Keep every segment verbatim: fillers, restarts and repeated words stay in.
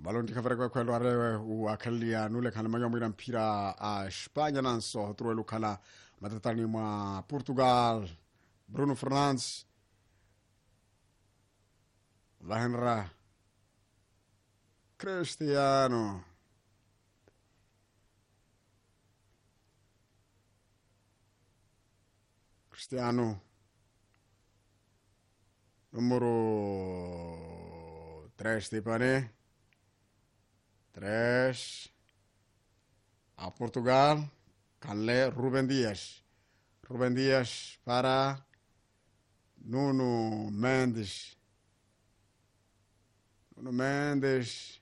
balon di kavere kwa kwelo are u akalia nule kana manyo mwira mpira a Spanya nanso truwe lukala matatani mwa Portugal. Bruno Fernandes Lahenra Cristiano Cristiano número tres de Pané tres a Portugal Canle Rubén Díaz Rubén Díaz para Nuno Mendes Nuno Mendes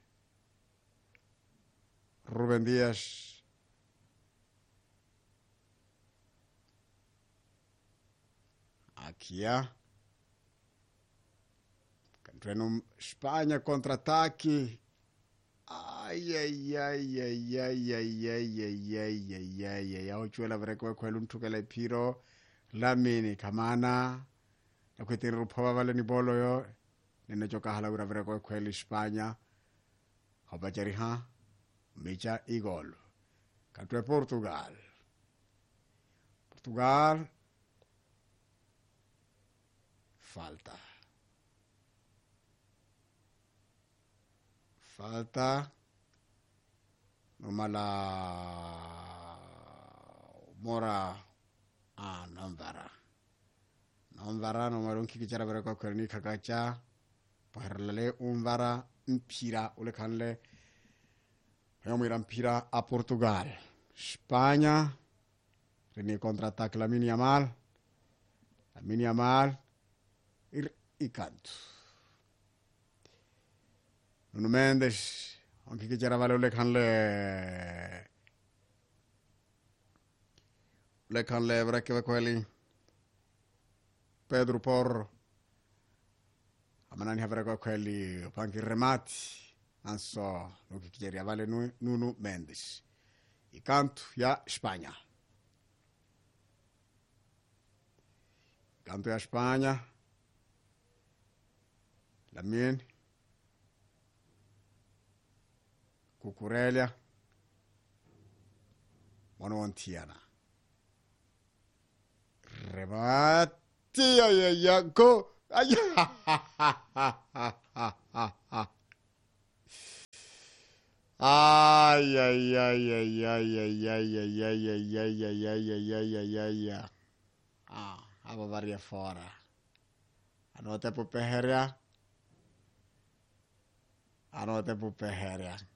Rubén Díaz aqui é Entrando Espanha contra-ataque. Ai, ai, ai, ai, ai, ai, ai, ai, ai, ai, ai, ai, au chuela vreko kwelu ntukele piro lamini kamana na kwetiri ruphova vale ni bolo yo nene joka hala ura vreko kwelu Espanha hobachari ha micha igol katwe Portugal Portugal falta Falta Nomala Mora Ah, Namvara Namvara Nomarun kikichara bereko kwerni kakacha Paharlale Umvara Mpira Ule kanle Yomira mpira a Portugal Spagna Reni kontra-ataque Lamine Yamal Lamine Yamal Ir Icanto Nuno Mendes anche che c'era vale le canle le canle vrecchie quelli Pedro Porro amanani havre quelli anche remati non so non che c'era vale Nuno Mendes i canto ya Spagna canto ya Spagna la mien Cucurelia Monoantiana Remati ay ay ay go ay ay ay ay ay ay ay ay ay ay ay ay ay ay ay ay ay ay ah aba varia fora anote po peheria anote po peheria